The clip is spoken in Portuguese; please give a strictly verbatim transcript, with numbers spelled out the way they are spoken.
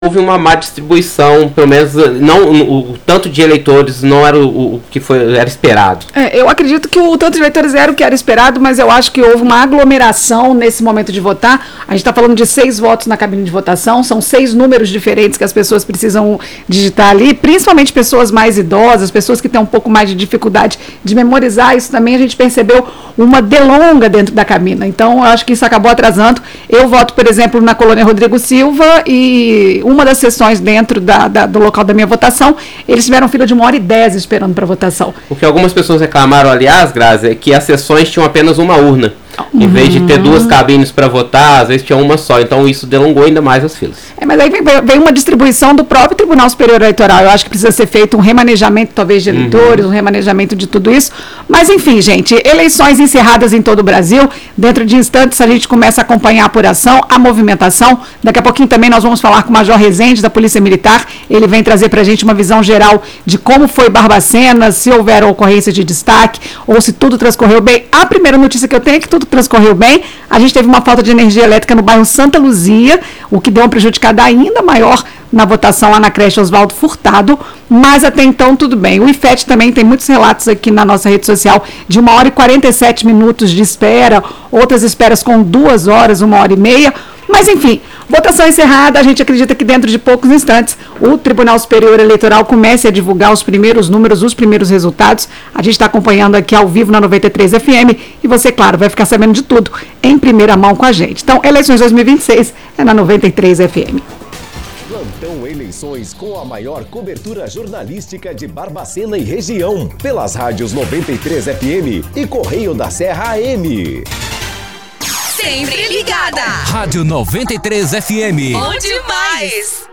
houve uma má distribuição, pelo menos não, o, o tanto de eleitores não era o, o que foi, era esperado. É, eu acredito que o tanto de eleitores era o que era esperado, mas eu acho que houve uma aglomeração nesse momento de votar. A gente está falando de seis votos na cabine de votação, são seis números diferentes que as pessoas precisam digitar ali, principalmente pessoas mais idosas, pessoas que têm um pouco mais de dificuldade de memorizar. Isso também a gente percebeu uma delonga dentro da cabina. Então, eu acho que isso acabou atrasando. Eu voto, por exemplo, na colônia Rodrigo Silva e uma das sessões dentro da, da, do local da minha votação, eles tiveram fila de uma hora e dez esperando para votação. O que algumas pessoas reclamaram, aliás, Grazi, é que as sessões tinham apenas uma urna. Em vez de ter duas cabines para votar, às vezes tinha uma só. Então isso delongou ainda mais as filas. É, mas aí vem, vem uma distribuição do próprio Tribunal Superior Eleitoral. Eu acho que precisa ser feito um remanejamento, talvez, de eleitores, uhum. um remanejamento de tudo isso. Mas, enfim, gente, eleições encerradas em todo o Brasil. Dentro de instantes a gente começa a acompanhar a apuração, a movimentação. Daqui a pouquinho também nós vamos falar com o Major Rezende, da Polícia Militar. Ele vem trazer para a gente uma visão geral de como foi Barbacena, se houveram ocorrências de destaque, ou se tudo transcorreu bem. A primeira notícia que eu tenho é que tudo transcorreu bem. A gente teve uma falta de energia elétrica no bairro Santa Luzia, o que deu uma prejudicada ainda maior na votação lá na creche Oswaldo Furtado, mas até então tudo bem. O I F E T também tem muitos relatos aqui na nossa rede social de uma hora e quarenta e sete minutos de espera, outras esperas com duas horas, uma hora e meia. Mas, enfim, votação encerrada, a gente acredita que dentro de poucos instantes o Tribunal Superior Eleitoral comece a divulgar os primeiros números, os primeiros resultados. A gente está acompanhando aqui ao vivo na noventa e três F M e você, claro, vai ficar sabendo de tudo em primeira mão com a gente. Então, eleições dois mil e vinte e seis é na noventa e três F M. Plantão Eleições com a maior cobertura jornalística de Barbacena e região, pelas rádios noventa e três F M e Correio da Serra A M. Sempre ligada. Rádio noventa e três F M. Bom demais.